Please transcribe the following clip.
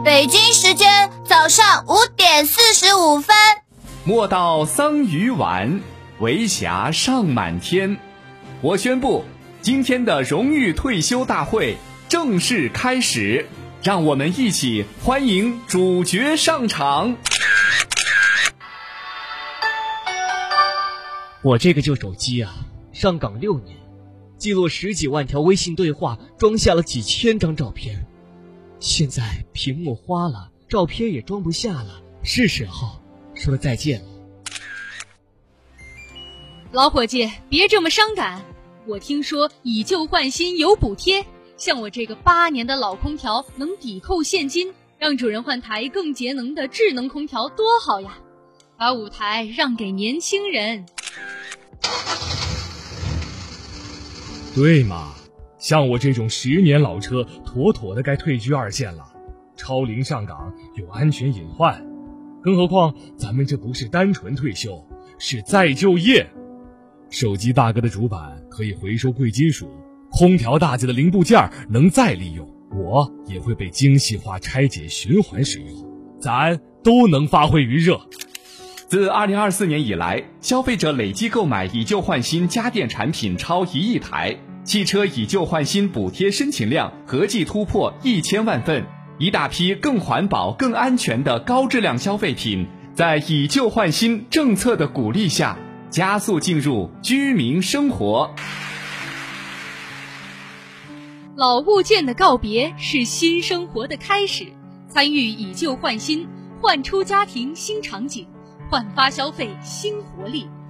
北京时间早上5:45。 莫道桑榆晚，为霞尚满天。我宣布，今天的荣誉退休大会正式开始，让我们一起欢迎主角上场。 我这个旧手机啊，上岗6年，记录10几万条微信对话，装下了几千张照片。现在屏幕花了，照片也装不下了，是时候说再见了。 老伙计，别这么伤感。我听说以旧换新有补贴，像我这个8年的老空调能抵扣现金，让主人换台更节能的智能空调多好呀！把舞台让给年轻人。 对嘛，像我这种10年老车，妥妥的该退居2线了。超龄上岗有安全隐患，更何况咱们这不是单纯退休，是再就业。手机大哥的主板可以回收贵金属，空调大姐的零部件能再利用，我也会被精细化拆解循环使用，咱都能发挥余热。 自2024年以来，消费者累计购买以旧换新家电产品超1亿台，汽车以旧换新补贴申请量合计突破1000万份，一大批更环保、更安全的高质量消费品，在以旧换新政策的鼓励下，加速进入居民生活。 老物件的告别是新生活的开始，参与以旧换新，焕出家庭新场景，焕发消费新活力。